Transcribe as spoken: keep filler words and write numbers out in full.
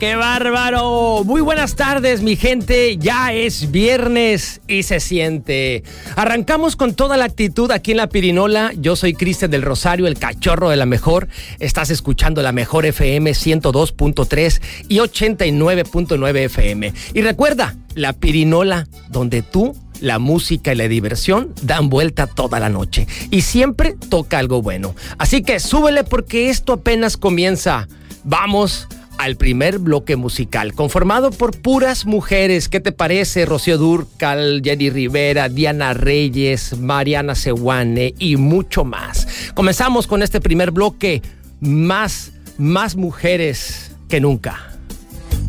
¡Qué bárbaro! Muy buenas tardes, mi gente. Ya es viernes y se siente. Arrancamos con toda la actitud aquí en La Pirinola. Yo soy Cristian del Rosario, el cachorro de la mejor. Estás escuchando la mejor F M ciento dos punto tres y ochenta y nueve punto nueve F M. Y recuerda, La Pirinola, donde tú, la música y la diversión dan vuelta toda la noche. Y siempre toca algo bueno. Así que súbele porque esto apenas comienza. Vamos al primer bloque musical, conformado por puras mujeres. ¿Qué te parece? Rocío Dúrcal, Jenny Rivera, Diana Reyes, Mariana Sewane y mucho más. Comenzamos con este primer bloque. Más, más mujeres que nunca.